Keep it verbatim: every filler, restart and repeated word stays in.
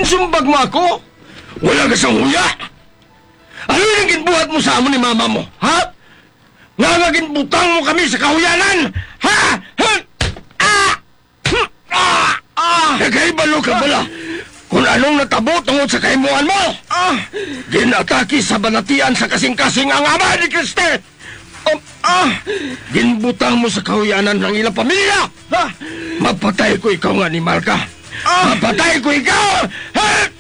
Ginsumbag mo ako? Wala ka sa huya. Ano yung ginbuhat mo sa amo ni mama mo, ha? Nga nga ginbutang mo kami sa kahuyanan, ha? Ha? Ah! Hmm! Ah! Ah! Nagkaibalo ka bala kung anong natabo tungod sa kaimuan mo. Ah! Ginataki sa banatian sa kasing-kasing ang ama ni Kriste. Um, ah! Ginbutang mo sa kahuyanan ng ilang pamilya. Ha? Mapatay ko ikaw nga ni Malka. Ah! Mapatay ko ikaw! Ha?